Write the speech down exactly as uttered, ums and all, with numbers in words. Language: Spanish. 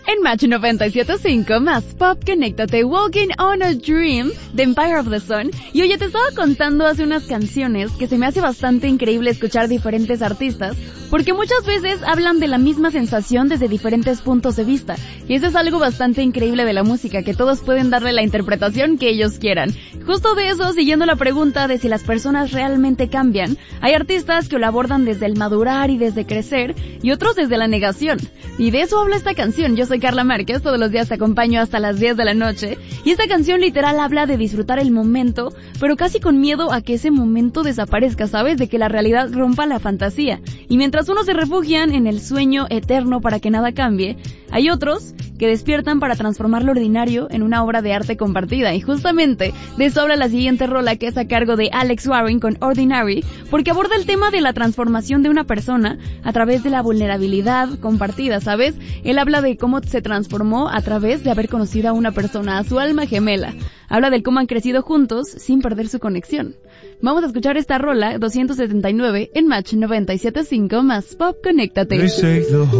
En Match noventa y siete punto cinco, más pop, conéctate, Walking on a Dream, de Empire of the Sun. Y oye, te estaba contando hace unas canciones que se me hace bastante increíble escuchar diferentes artistas, porque muchas veces hablan de la misma sensación desde diferentes puntos de vista. Y eso es algo bastante increíble de la música, que todos pueden darle la interpretación que ellos quieran. Justo de eso, siguiendo la pregunta de si las personas realmente cambian, hay artistas que lo abordan desde el madurar y desde crecer, y otros desde la negación. Y de eso habla esta canción. Yo soy Carla Márquez, todos los días te acompaño hasta las diez de la noche, y esta canción literal habla de disfrutar el momento, pero casi con miedo a que ese momento desaparezca, ¿sabes? De que la realidad rompa la fantasía. Y mientras unos se refugian en el sueño eterno para que nada cambie, hay otros que despiertan para transformar lo ordinario en una obra de arte compartida. Y justamente de eso habla la siguiente rola, que es a cargo de Alex Warren con Ordinary, porque aborda el tema de la transformación de una persona a través de la vulnerabilidad compartida, ¿sabes? Él habla de cómo se transformó a través de haber conocido a una persona, a su alma gemela. Habla de cómo han crecido juntos sin perder su conexión. Vamos a escuchar esta rola, doscientos setenta y nueve, en Match noventa y siete punto cinco, más pop, conéctate.